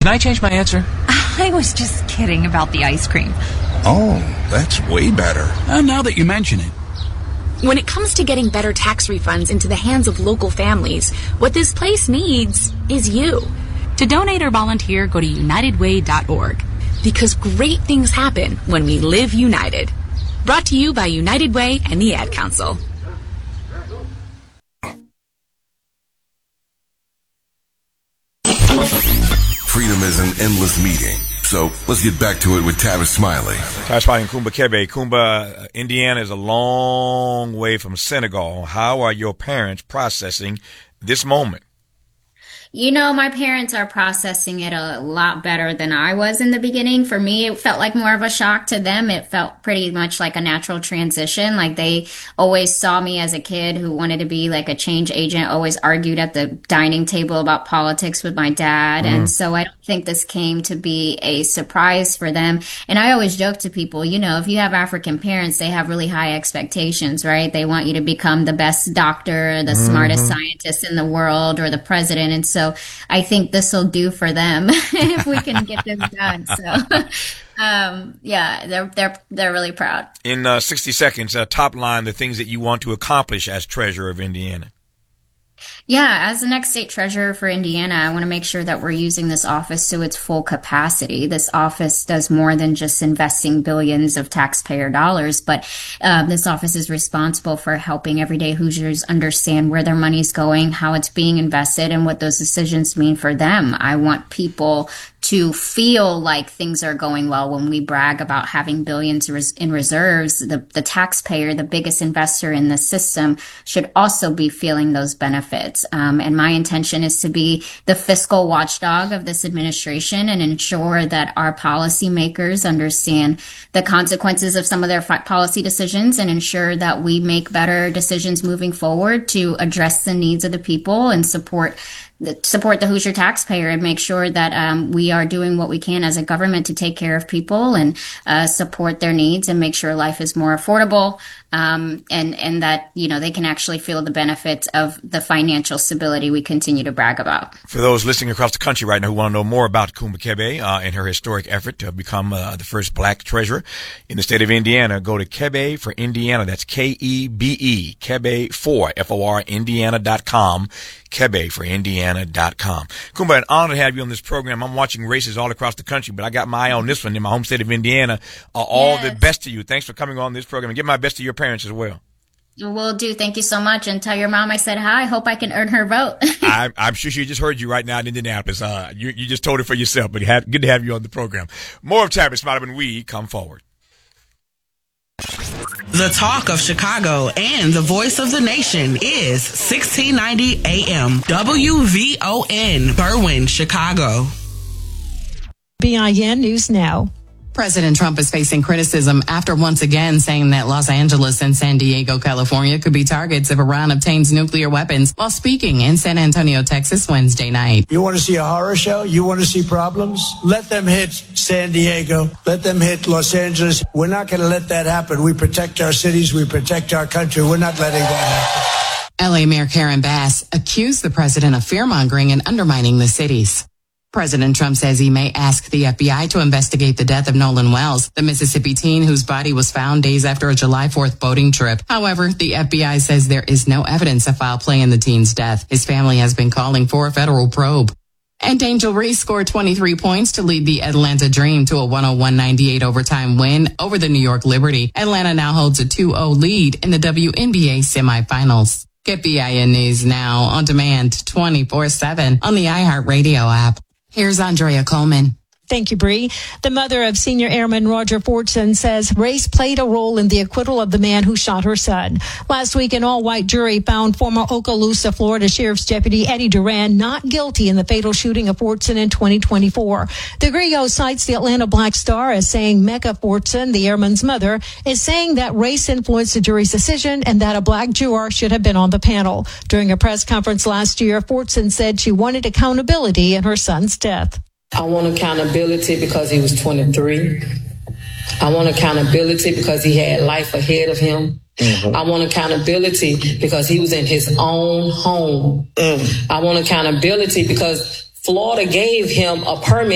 Can I change my answer? I was just kidding about the ice cream. Oh, that's way better. Now that you mention it. When it comes to getting better tax refunds into the hands of local families, what this place needs is you. To donate or volunteer, go to unitedway.org. Because great things happen when we live united. Brought to you by United Way and the Ad Council. Freedom is an endless meeting. So let's get back to it with Tavis Smiley. Tavis Smiley and Kumba Kebe. Kumba, Indiana is a long way from Senegal. How are your parents processing this moment? You know, my parents are processing it a lot better than I was in the beginning. For me, it felt like more of a shock. To them, it felt pretty much like a natural transition. Like they always saw me as a kid who wanted to be like a change agent, always argued at the dining table about politics with my dad. And so I don't think this came to be a surprise for them. And I always joke to people, you know, if you have African parents, they have really high expectations, right? They want you to become the best doctor, the smartest scientist in the world, or the president. And so I think this will do for them if we can get this done. So, yeah, they're really proud. In 60 seconds, top line, the things that you want to accomplish as treasurer of Indiana. Yeah, as the next state treasurer for Indiana, I want to make sure that we're using this office to its full capacity. This office does more than just investing billions of taxpayer dollars, but this office is responsible for helping everyday Hoosiers understand where their money's going, how it's being invested, and what those decisions mean for them. I want people to feel like things are going well when we brag about having billions in reserves. The taxpayer, the biggest investor in the system, should also be feeling those benefits. And my intention is to be the fiscal watchdog of this administration and ensure that our policymakers understand the consequences of some of their policy decisions and ensure that we make better decisions moving forward to address the needs of the people and support the Hoosier taxpayer and make sure that we are doing what we can as a government to take care of people and support their needs and make sure life is more affordable, and that, you know, they can actually feel the benefits of the financial stability we continue to brag about. For those listening across the country right now who want to know more about Kumba Kebe and her historic effort to become the first black treasurer in the state of Indiana, go to Kebe for Indiana. That's Kebe, Kebe for FOR Indiana.com. Kebe for Indiana.com. Kumba, an honor to have you on this program. I'm watching races all across the country, but I got my eye on this one in my home state of Indiana. All the best to you. Thanks for coming on this program, and give my best to your parents as well. Will do. Thank you so much. And tell your mom I said hi. Hope I can earn her vote. I'm sure she just heard you right now in Indianapolis. You just told her for yourself, but good to have you on the program. More of Tavis Smiley when we come forward. The talk of Chicago and the voice of the nation is 1690 AM WVON, Berwyn, Chicago. BIN News Now. President Trump is facing criticism after once again saying that Los Angeles and San Diego, California could be targets if Iran obtains nuclear weapons while speaking in San Antonio, Texas Wednesday night. You want to see a horror show? You want to see problems? Let them hit San Diego. Let them hit Los Angeles. We're not going to let that happen. We protect our cities. We protect our country. We're not letting that happen. LA Mayor Karen Bass accused the president of fear-mongering and undermining the cities. President Trump says he may ask the FBI to investigate the death of Nolan Wells, the Mississippi teen whose body was found days after a July 4th boating trip. However, the FBI says there is no evidence of foul play in the teen's death. His family has been calling for a federal probe. And Angel Reese scored 23 points to lead the Atlanta Dream to a 101-98 overtime win over the New York Liberty. Atlanta now holds a 2-0 lead in the WNBA semifinals. Get BIN News Now on demand 24/7 on the iHeartRadio app. Here's Andrea Coleman. Thank you, Bree. The mother of senior airman Roger Fortson says race played a role in the acquittal of the man who shot her son. Last week, an all-white jury found former Okaloosa, Florida Sheriff's Deputy Eddie Duran not guilty in the fatal shooting of Fortson in 2024. The Griot cites the Atlanta Black Star as saying Mecca Fortson, the airman's mother, is saying that race influenced the jury's decision and that a black juror should have been on the panel. During a press conference last year, Fortson said she wanted accountability in her son's death. I want accountability because he was 23. I want accountability because he had life ahead of him. I want accountability because he was in his own home. I want accountability because Florida gave him a permit